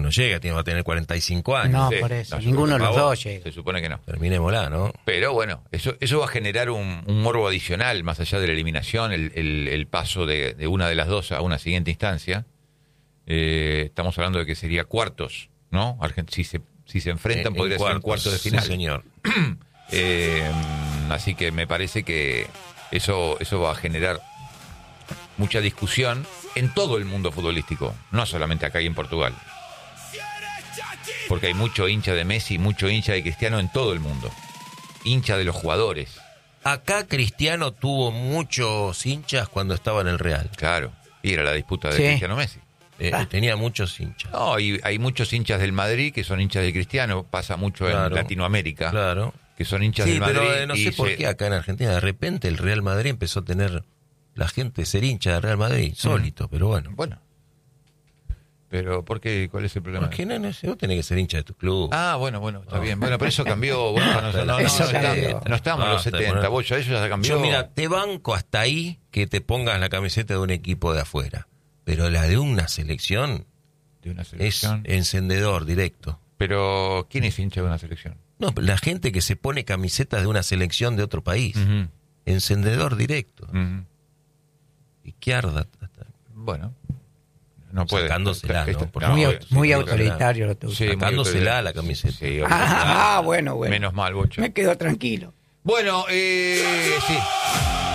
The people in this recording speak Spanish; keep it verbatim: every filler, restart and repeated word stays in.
no llega, tiene, va a tener cuarenta y cinco años. No, Sí, por eso. no, Ninguno de los Pavón, dos llega. Se supone que no. Terminémosla, ¿no? Pero bueno, eso eso va a generar un, un morbo adicional, más allá de la eliminación, el, el, el paso de, de una de las dos a una siguiente instancia. Eh, estamos hablando de que sería cuartos, ¿no? Argent- si se si se enfrentan, En- podría en ser un cuarto de final. Sí, señor. Eh, así que me parece que eso, eso va a generar mucha discusión en todo el mundo futbolístico, no solamente acá y en Portugal. Porque hay mucho hincha de Messi, mucho hincha de Cristiano en todo el mundo. Hincha de los jugadores. Acá Cristiano tuvo muchos hinchas cuando estaba en el Real. Claro. Y era la disputa de Sí. Cristiano Messi. Eh, Ah. Tenía muchos hinchas. No, y hay muchos hinchas del Madrid que son hinchas de Cristiano. Pasa mucho Claro. en Latinoamérica. Claro. Que son hinchas Sí, del Madrid. pero eh, no y sé por se- qué acá en Argentina de repente el Real Madrid empezó a tener la gente ser hincha del Real Madrid, sólito, pero bueno. Bueno. Pero, ¿por qué? ¿Cuál es el problema? ¿Por qué no, no sé? Vos tenés que ser hincha de tu club. Ah, bueno, bueno, está bien. Bueno, pero eso cambió. Bueno, no, no, no, Eso no, cambió. está- no estábamos en los Basta de setenta. poner- Vos, ya eso ya cambió. Yo, mira, te banco hasta ahí que te pongas la camiseta de un equipo de afuera. Pero la de una selección De una es selección. encendedor directo. Pero, ¿quién es hincha de una selección? No, la gente que se pone camisetas de una selección de otro país. Ujú, Encendedor directo. ujú. Izquierda. Bueno, no puede. Sacándosela, Esta- ¿no? esta- Por Muy, favor, au- sí, muy sí, autoritario lo tuyo. Sí, muy Sacándosela autoridad. la camiseta. Sí, Ah, bueno, bueno. Menos mal, Bocha. Me quedo tranquilo. Bueno, eh, sí.